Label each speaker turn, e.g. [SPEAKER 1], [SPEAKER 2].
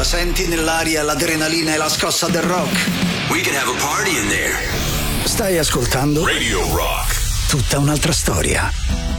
[SPEAKER 1] La senti nell'aria l'adrenalina e la scossa del rock?
[SPEAKER 2] We can have a party in there.
[SPEAKER 1] Stai ascoltando
[SPEAKER 2] Radio Rock.
[SPEAKER 1] Tutta un'altra storia.